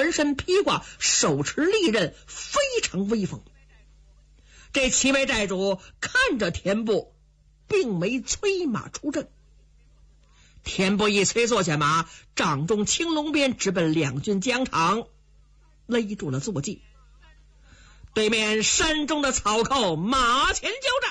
全身披挂，手持利刃，非常威风。这7位寨主看着田部，并没催马出阵。田部一催坐下马，掌中青龙鞭直奔两军疆场，勒住了坐骑。对面山中的草寇马前交战。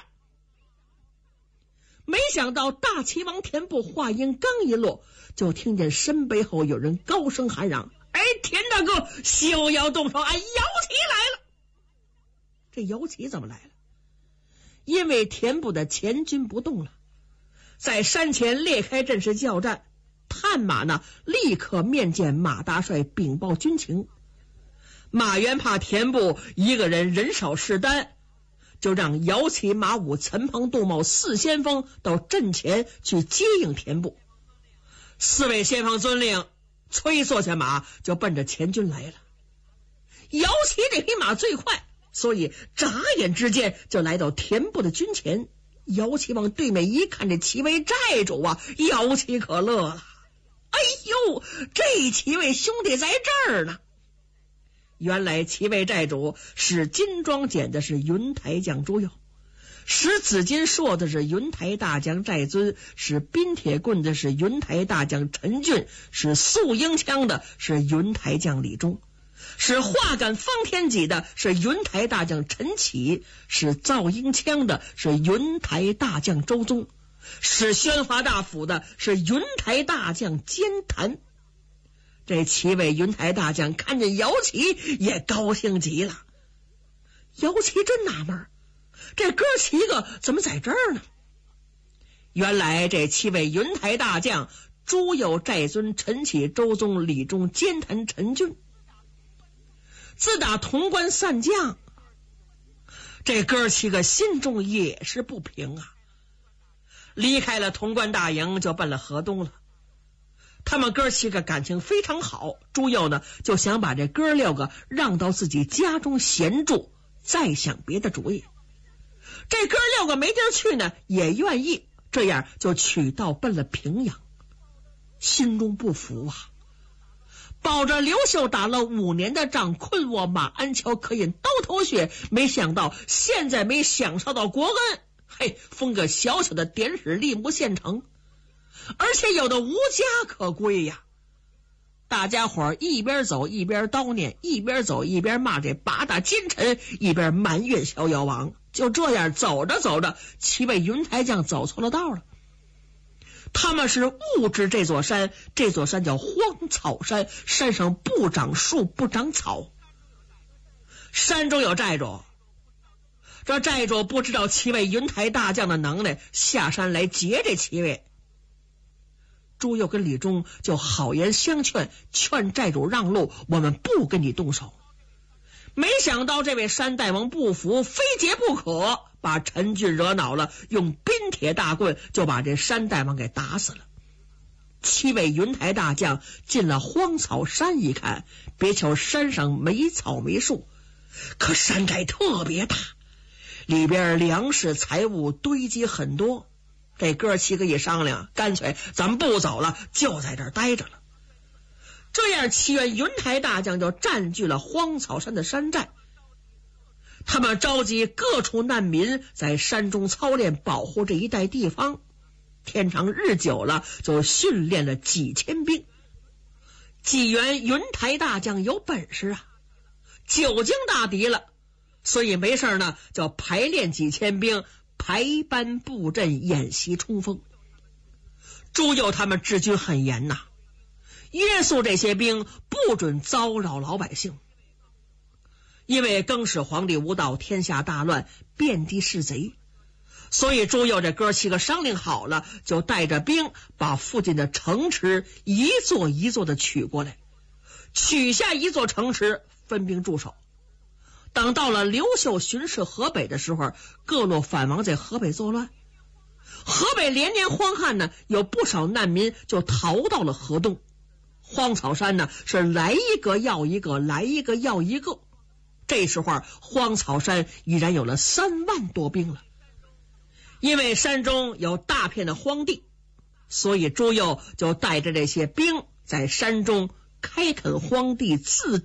没想到大齐王田部话音刚一落，就听见身背后有人高声喊嚷：“哎，田大哥，休要动手！哎，姚齐来了！”这姚齐怎么来了？因为田部的前军不动了，在山前列开阵势叫战。探马呢，立刻面见马大帅禀报军情。马元怕田部一个人人少势单，就让姚齐、马武、岑彭、杜茂4先锋到阵前去接应田部。4位先锋遵令，催坐下马就奔着前军来了。姚齐这匹马最快，所以眨眼之间就来到田部的军前。姚齐往对面一看，这7位寨主啊，姚齐可乐了。哎呦，这7位兄弟在这儿呢！原来7位寨主使金装锏的是云台将朱佑，使紫金槊的是云台大将寨尊，使冰铁棍的是云台大将陈俊，使素鹰枪的是云台将李忠，使画杆方天戟的是云台大将陈启，使造鹰枪的是云台大将周宗，使宣华大斧的是云台大将坚谭。这7位云台大将看见姚齐也高兴极了。姚齐真纳闷，这哥7个怎么在这儿呢？原来这7位云台大将朱佑、寨尊、陈启、周宗、李忠、坚谭、陈俊，自打潼关散将，这哥7个心中也是不平啊。离开了潼关大营，就奔了河东了。他们哥7个感情非常好，朱佑呢就想把这哥6个让到自己家中闲住，再想别的主意。这哥6个没地儿去呢，也愿意，这样就取道奔了平阳。心中不服啊，保着刘秀打了5年的仗，困我马鞍桥，可饮刀头血，没想到现在没享受到国恩，嘿，封个小小的典史利木县城，而且有的无家可归呀。大家伙一边走一边叨念，一边走一边骂这8大奸臣，一边埋怨逍遥王。就这样走着走着，7位云台将走错了道了。他们是误知这座山，这座山叫荒草山，山上不长树不长草。山中有寨主，这寨主不知道7位云台大将的能耐，下山来劫这7位。朱佑跟李忠就好言相劝，劝寨主让路，我们不跟你动手。没想到这位山大王不服，非劫不可，把陈俊惹恼了，用冰铁大棍就把这山大王给打死了。7位云台大将进了荒草山一看，别瞧山上没草没树，可山寨特别大，里边粮食财物堆积很多。这哥7个一商量，干脆咱们不走了，就在这儿待着了。这样7位云台大将就占据了荒草山的山寨，他们召集各处难民在山中操练，保护这一带地方。天长日久了，就训练了几千兵。几员云台大将有本事啊，久经大敌了，所以没事呢就排练几千兵，排班布阵，演习冲锋。朱佑他们治军很严呐，约束这些兵不准骚扰老百姓。因为更始皇帝无道，天下大乱，遍地是贼，所以朱佑这哥7个商量好了，就带着兵把附近的城池一座一座的取过来，取下一座城池，分兵驻守。等到了刘秀巡视河北的时候，各路反王在河北作乱，河北连年荒旱呢，有不少难民就逃到了河东。荒草山呢是来一个要一个，来一个要一个。这时候荒草山已然有了3万多兵了。因为山中有大片的荒地，所以朱佑就带着这些兵在山中开垦荒地，自